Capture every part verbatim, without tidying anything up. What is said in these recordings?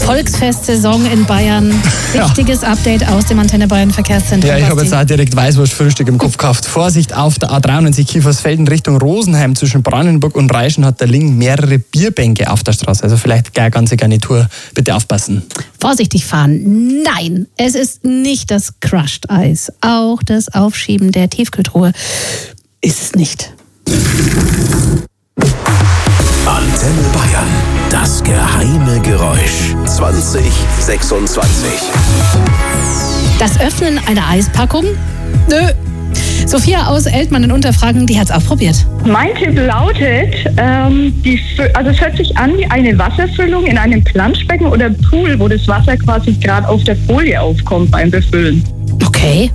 Volksfestsaison in Bayern. Wichtiges ja. Update aus dem Antenne Bayern Verkehrszentrum. Ja, ich habe jetzt auch direkt Weißwurstfrühstück im Kopf gehabt. Vorsicht, auf der A dreiundneunzig Kiefersfelden Richtung Rosenheim zwischen Brandenburg und Reischen hat der Link mehrere Bierbänke auf der Straße. Also vielleicht gleich eine ganze Garnitur. Bitte aufpassen. Vorsichtig fahren. Nein, es ist nicht das Crushed Eis. Auch das Aufschieben der Tiefkühltruhe ist es nicht. Antenne Bayern. Das geheime Geräusch. zwanzig sechsundzwanzig. Das Öffnen einer Eispackung? Nö. Sophia aus Eltmann in Unterfranken, die hat es auch probiert. Mein Tipp lautet, ähm, die, also es hört sich an wie eine Wasserfüllung in einem Planschbecken oder Pool, wo das Wasser quasi gerade auf der Folie aufkommt beim Befüllen. Okay.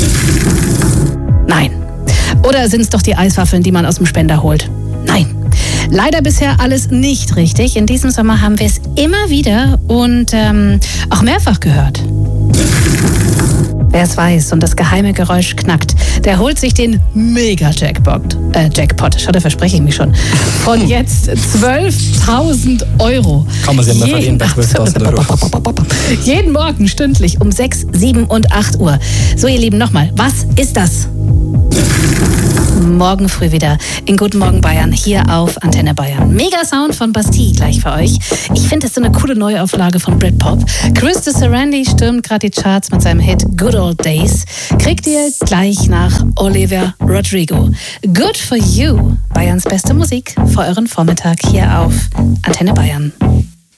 Nein. Oder sind es doch die Eiswaffeln, die man aus dem Spender holt? Nein. Leider bisher alles nicht richtig. In diesem Sommer haben wir es immer wieder und ähm, auch mehrfach gehört. Wer es weiß und das geheime Geräusch knackt, der holt sich den Mega-Jackpot. Äh, Jackpot, schade, verspreche ich mich schon. Von jetzt zwölftausend Euro. Kann man sich ja mal verlieren bei zwölftausend Euro. Jeden Morgen stündlich um sechs, sieben und acht Uhr. So, ihr Lieben, nochmal, was ist das? Morgen früh wieder in Guten Morgen Bayern hier auf Antenne Bayern. Mega Sound von Bastille gleich für euch. Ich finde, das ist so eine coole Neuauflage von Britpop. Chris de Sarandi stürmt gerade die Charts mit seinem Hit Good Old Days. Kriegt ihr gleich nach Olivia Rodrigo. Good for You. Bayerns beste Musik für euren Vormittag hier auf Antenne Bayern.